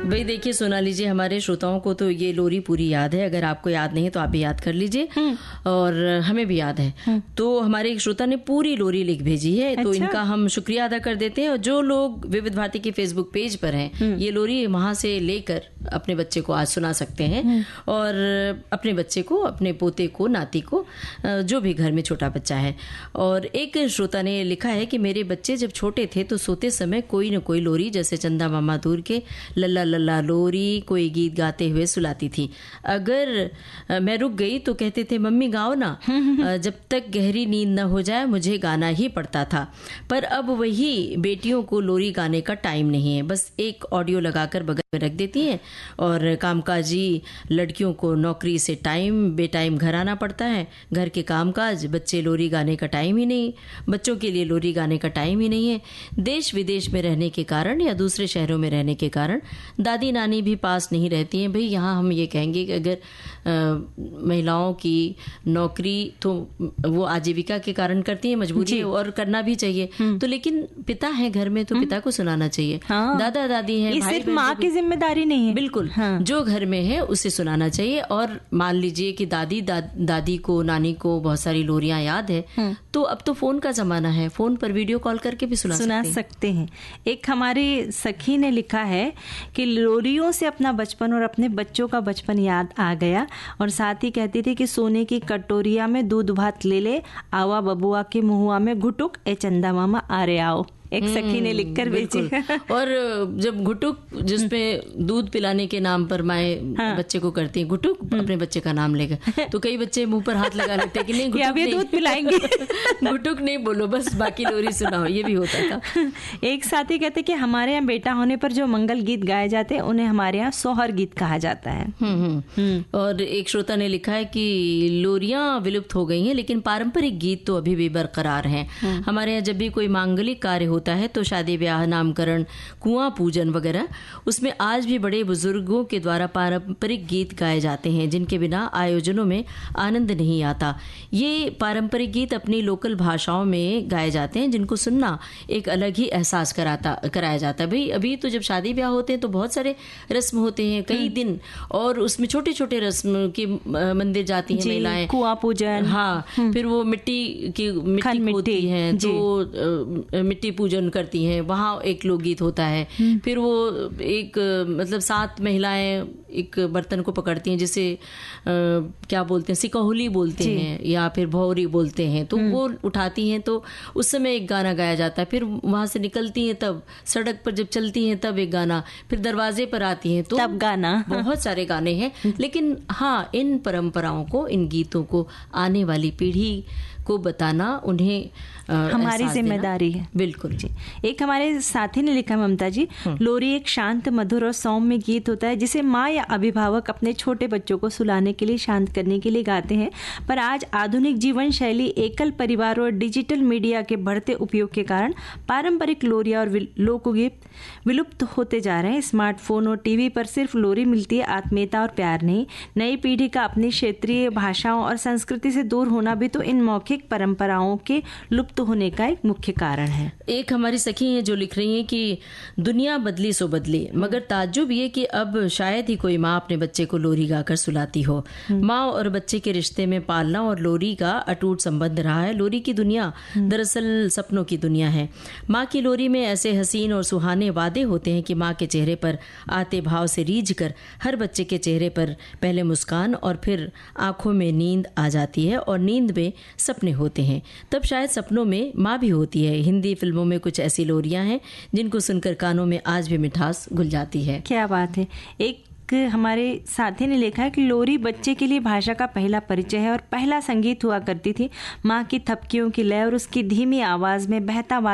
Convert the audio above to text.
भाई देखिए सोनाली जी, हमारे श्रोताओं को तो ये लोरी पूरी याद है। अगर आपको याद नहीं तो आप भी याद कर लीजिए, और हमें भी याद है। तो हमारे एक श्रोता ने पूरी लोरी लिख भेजी है। तो इनका हम शुक्रिया अदा कर देते हैं। और जो लोग विविध भारती के फेसबुक पेज पर हैं, ये लोरी वहां से लेकर अपने बच्चे को आज सुना सकते हैं, और अपने बच्चे को, अपने पोते को, नाती को, जो भी घर में छोटा बच्चा है। और एक श्रोता ने लिखा है कि मेरे बच्चे जब छोटे थे तो सोते समय कोई न कोई लोरी, जैसे चंदा मामा दूर के लल्ला लल्ला लोरी, कोई गीत गाते हुए सुलाती थी। अगर मैं रुक गई तो कहते थे मम्मी गाओ ना। जब तक गहरी नींद न हो जाए मुझे गाना ही पड़ता था। पर अब वही बेटियों को लोरी गाने का टाइम नहीं है, बस एक ऑडियो लगाकर बगल में रख देती हैं। और कामकाजी लड़कियों को नौकरी से बेटाइम घर आना पड़ता है। घर के कामकाज, बच्चे लोरी गाने का टाइम ही नहीं, बच्चों के लिए लोरी गाने का टाइम ही नहीं है। देश विदेश में रहने के कारण या दूसरे शहरों में रहने के कारण दादी नानी भी पास नहीं रहती हैं। भाई यहाँ हम ये कहेंगे कि अगर महिलाओं की नौकरी तो वो आजीविका के कारण करती है, मजबूरी है, और करना भी चाहिए। तो लेकिन पिता है घर में तो पिता को सुनाना चाहिए। दादा दादी है, सिर्फ माँ की जिम्मेदारी नहीं है। बिल्कुल, जो घर में है उसे सुनाना चाहिए। और मान लीजिए कि दादी को, नानी को बहुत सारी लोरियां याद है, तो अब तो फोन का जमाना है, फोन पर वीडियो कॉल करके भी सुना सकते हैं। एक हमारी सखी ने लिखा है कि लोरियों से अपना बचपन और अपने बच्चों का बचपन याद आ गया। और साथ ही कहती थी कि सोने की कटोरिया में दूध भात ले ले, आवा बबुआ के मुहुआ में घुटुक, ए चंदा मामा आरे आओ। एक सखी ने लिखकर भेजी। और जब घुटुक, जिसमें दूध पिलाने के नाम पर माए बच्चे को करती है घुटुक, अपने बच्चे का नाम लेकर, तो कई बच्चे मुंह पर हाथ लगा लेते हैं कि नहीं घुटुक नहीं, दूध पिलाएंगे। घुटुक नहीं बोलो, बस बाकी लोरी सुनाओ। ये भी होता था। एक साथी कहते कि हमारे यहाँ बेटा होने पर जो मंगल गीत गाए जाते हैं उन्हें हमारे यहाँ सोहर गीत कहा जाता है। और एक श्रोता ने लिखा है कि लोरियां विलुप्त हो गई हैं, लेकिन पारंपरिक गीत तो अभी भी बरकरार हैं। हमारे यहाँ जब भी कोई मांगलिक कार्य होता है तो शादी ब्याह, नामकरण, कुआं पूजन वगैरह, उसमें आज भी बड़े बुजुर्गों के द्वारा पारंपरिक गीत गाए जाते हैं, जिनके बिना आयोजनों में आनंद नहीं आता। ये पारंपरिक गीत अपनी लोकल भाषाओं में गाए जाते हैं, जिनको सुनना एक अलग ही एहसास कराया जाता है। भाई अभी तो जब शादी ब्याह होते हैं तो बहुत सारे रस्म होते हैं, कई दिन, और उसमें छोटे छोटे रस्म की मंदिर जाती हैं महिलाएं, कुआं पूजन, हाँ, फिर वो मिट्टी होती है तो मिट्टी पूजन करती हैं, वहाँ एक लोकगीत होता है। फिर वो एक मतलब 7 महिलाएं एक बर्तन को पकड़ती हैं, जिसे क्या बोलते हैं, सिकहुली बोलते हैं या फिर भौरी बोलते हैं, तो वो उठाती हैं, तो उस समय एक गाना गाया जाता है। फिर वहां से निकलती हैं, तब सड़क पर जब चलती हैं तब एक गाना, फिर दरवाजे पर आती हैं तो तब गाना। बहुत सारे गाने हैं। लेकिन हाँ, इन परंपराओं को, इन गीतों को आने वाली पीढ़ी को बताना उन्हें हमारी जिम्मेदारी है। बिल्कुल जी। एक हमारे साथी ने लिखा, ममता जी, लोरी एक शांत, मधुर और सौम्य गीत होता है जिसे माँ या अभिभावक अपने छोटे बच्चों को सुलाने के लिए, शांत करने के लिए गाते हैं। पर आज आधुनिक जीवन शैली, एकल परिवार और डिजिटल मीडिया के बढ़ते उपयोग के कारण पारंपरिक लोरिया और लोकगीत विलुप्त होते जा रहे हैं। स्मार्टफोन और टीवी पर सिर्फ लोरी मिलती है, आत्मीयता और प्यार नहीं। नई पीढ़ी का अपनी क्षेत्रीय भाषाओं और संस्कृति से दूर होना भी तो इन मौखिक परंपराओं के लुप्त होने का एक मुख्य कारण है। एक हमारी सखी है जो लिख रही है कि दुनिया बदली सो बदली, मगर ताज्जुब ये कि अब शायद ही कोई माँ अपने बच्चे को लोरी गाकर सुलाती हो। माँ और बच्चे के रिश्ते में पालना और लोरी का अटूट संबंध रहा है। लोरी की दुनिया दरअसल सपनों की दुनिया है। माँ की लोरी में ऐसे हसीन और सुहाने वादे होते हैं कि माँ के चेहरे पर आते भाव से रीझ कर हर बच्चे के चेहरे पर पहले मुस्कान और फिर आंखों में नींद आ जाती है, और नींद में सपने होते हैं। तब शायद सपनों में माँ भी होती है। हिंदी फिल्मों में कुछ ऐसी लोरियां हैं जिनको सुनकर कानों में आज भी मिठास घुल जाती है। क्या बात है। एक हमारे साथी ने लिखा है कि लोरी बच्चे के लिए भाषा का पहला परिचय है और पहला संगीत हुआ करती थी। माँ की थपकियों की लय और उसकी धीमी आवाज में बहता